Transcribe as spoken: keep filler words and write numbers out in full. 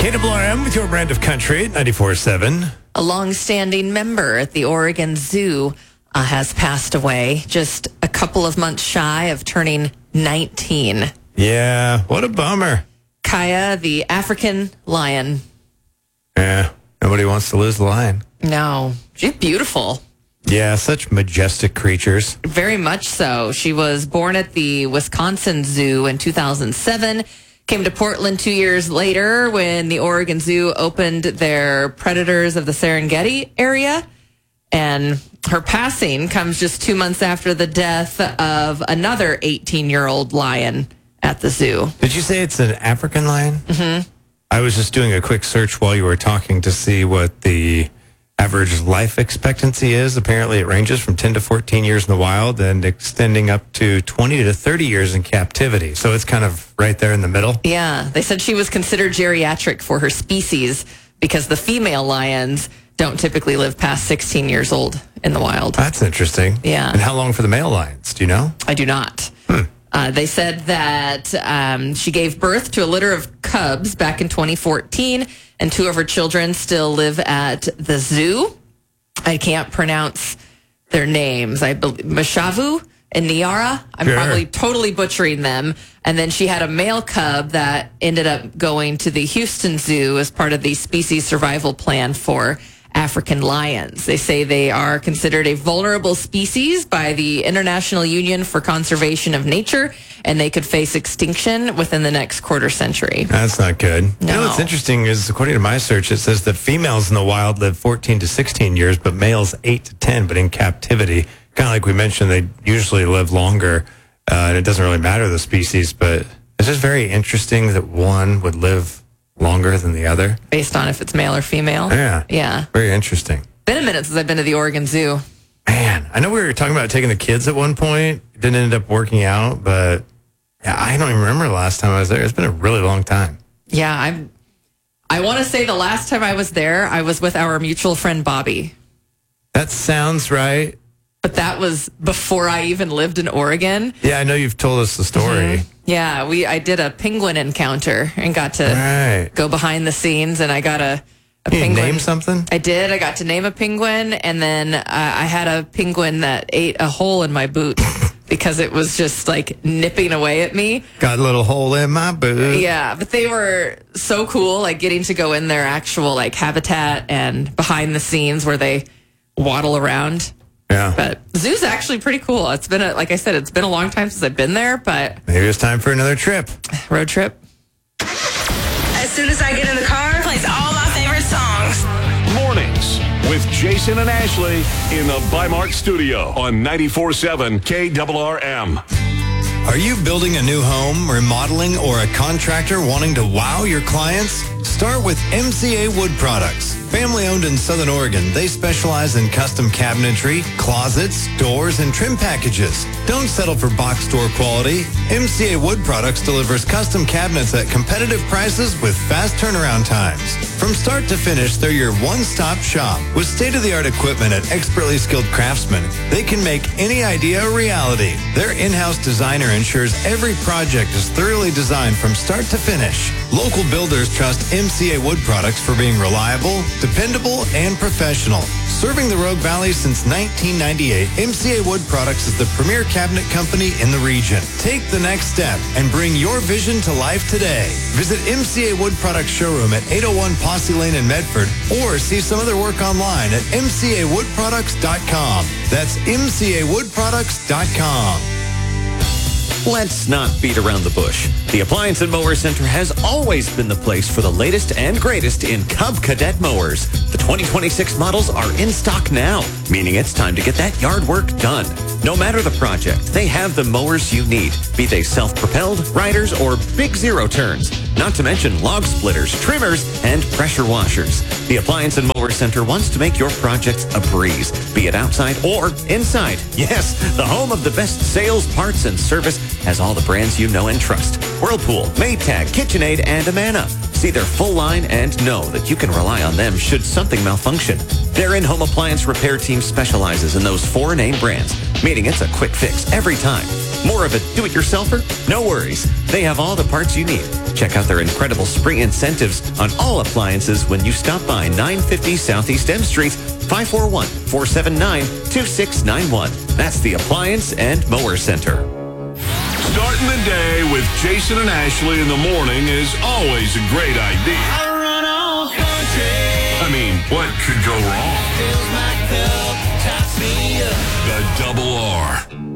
K W R M with your brand of country at ninety-four point seven. A long-standing member at the Oregon Zoo uh, has passed away, just a couple of months shy of turning nineteen. Yeah, what a bummer. Kaya, the African lion. Yeah, nobody wants to lose the lion. No, she's beautiful. Yeah, such majestic creatures. Very much so. She was born at the Wisconsin Zoo in two thousand seven. Came to Portland two years later when the Oregon Zoo opened their Predators of the Serengeti area. And her passing comes just two months after the death of another eighteen-year-old lion at the zoo. Did you say it's an African lion? Mm-hmm. I was just doing a quick search while you were talking to see what the average life expectancy is. Apparently it ranges from ten to fourteen years in the wild and extending up to twenty to thirty years in captivity. So it's kind of right there in the middle. Yeah, they said she was considered geriatric for her species because the female lions don't typically live past sixteen years old in the wild. That's interesting. Yeah. And how long for the male lions? Do you know? I do not. Hmm. Uh, they said that um, she gave birth to a litter of cubs back in twenty fourteen, and two of her children still live at the zoo. I can't pronounce their names. I believe Mashavu and Niara. I'm Sure. probably totally butchering them. And then she had a male cub that ended up going to the Houston Zoo as part of the species survival plan for African lions. They say they are considered a vulnerable species by the International Union for Conservation of Nature, and they could face extinction within the next quarter century. That's not good. You know No. what's interesting is, according to my search, it says that females in the wild live fourteen to sixteen years, but males eight to ten, but in captivity. Kind of like we mentioned, they usually live longer, uh, and it doesn't really matter the species, but it's just very interesting that one would live longer than the other. Based on if it's male or female. Yeah. Yeah. Very interesting. Been a minute since I've been to the Oregon Zoo. Man, I know we were talking about taking the kids at one point. It didn't end up working out, but yeah, I don't even remember the last time I was there. It's been a really long time. Yeah, I'm. I want to say the last time I was there, I was with our mutual friend Bobby. That sounds right. But that was before I even lived in Oregon. Yeah, I know you've told us the story. Mm-hmm. Yeah, we I did a penguin encounter and got to Right. go behind the scenes, and I got a, a Can you penguin. name something? I did. I got to name a penguin, and then uh, I had a penguin that ate a hole in my boot because it was just like nipping away at me. Got a little hole in my boot. Yeah, but they were so cool, like getting to go in their actual like habitat and behind the scenes where they waddle around. Yeah. But zoo's actually pretty cool. It's been a, like I said, it's been a long time since I've been there, but Maybe it's time for another trip. road trip. As soon as I get in the car, it plays all my favorite songs. Mornings with Jason and Ashley in the Bymark studio on ninety-four point seven K W R M. Are you building a new home, remodeling, or a contractor wanting to wow your clients? Start with M C A Wood Products. Family owned in Southern Oregon, they specialize in custom cabinetry, closets, doors, and trim packages. Don't settle for box store quality. M C A Wood Products delivers custom cabinets at competitive prices with fast turnaround times. From start to finish, they're your one-stop shop. With state-of-the-art equipment and expertly skilled craftsmen, they can make any idea a reality. Their in-house designer ensures every project is thoroughly designed from start to finish. Local builders trust M C A Wood Products for being reliable, dependable, and professional. Serving the Rogue Valley since nineteen ninety-eight, M C A Wood Products is the premier cabinet company in the region. Take the next step and bring your vision to life today. Visit M C A Wood Products showroom at eight oh one Posse Lane in Medford, or see some of their work online at m c a wood products dot com. That's m c a wood products dot com. Let's not beat around the bush. The Appliance and Mower Center has always been the place for the latest and greatest in Cub Cadet mowers. The twenty twenty-six models are in stock now, meaning it's time to get that yard work done. No matter the project, they have the mowers you need, be they self-propelled, riders, or big zero turns. Not to mention log splitters, trimmers, and pressure washers. The Appliance and Mower Center wants to make your projects a breeze, be it outside or inside. Yes, the home of the best sales, parts, and service has all the brands you know and trust. Whirlpool, Maytag, KitchenAid, and Amana. See their full line and know that you can rely on them should something malfunction. Their in-home appliance repair team specializes in those four name brands, meaning it's a quick fix every time. More of a do-it-yourselfer? No worries. They have all the parts you need. Check out their incredible spring incentives on all appliances when you stop by nine fifty Southeast M Street, five four one, four seven nine, two six nine one. That's the Appliance and Mower Center. Starting the day with Jason and Ashley in the morning is always a great idea. I run all country. I mean, what could go wrong? Fills my cup, tops me up. The Double R.